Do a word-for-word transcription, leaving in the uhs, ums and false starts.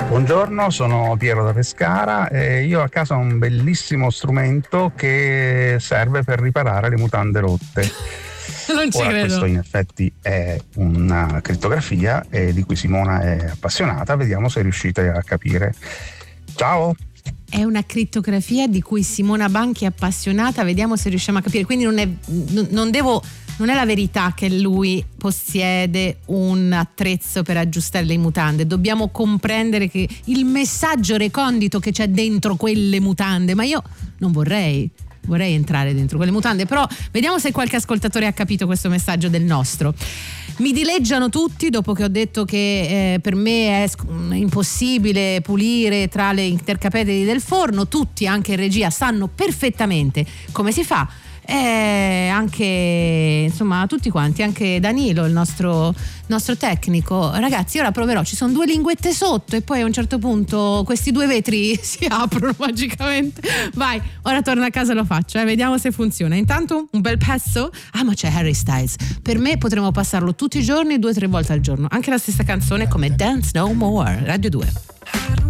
Buongiorno, sono Piero da Pescara e io a casa ho un bellissimo strumento che serve per riparare le mutande rotte. Non ci Ora, credo. questo in effetti è una crittografia e di cui Simona è appassionata, vediamo se riuscite a capire. Ciao! È una crittografia di cui Simona Banchi è appassionata, vediamo se riusciamo a capire. Quindi non è, non devo, non è la verità che lui possiede un attrezzo per aggiustare le mutande. Dobbiamo comprendere che il messaggio recondito che c'è dentro quelle mutande, ma io non vorrei. Vorrei entrare dentro quelle mutande, però vediamo se qualche ascoltatore ha capito questo messaggio del nostro. Mi dileggiano tutti dopo che ho detto che eh, per me è sc- impossibile pulire tra le intercapedini del forno. Tutti, anche in regia, sanno perfettamente come si fa. E anche, insomma, tutti quanti, anche Danilo, il nostro, nostro tecnico. Ragazzi, ora proverò, ci sono due linguette sotto e poi a un certo punto questi due vetri si aprono magicamente. Vai, ora torno a casa e lo faccio, eh, vediamo se funziona. Intanto un bel pezzo. Ah, ma c'è Harry Styles. Per me potremmo passarlo tutti i giorni, due o tre volte al giorno, anche la stessa canzone come Dance No More, Radio due.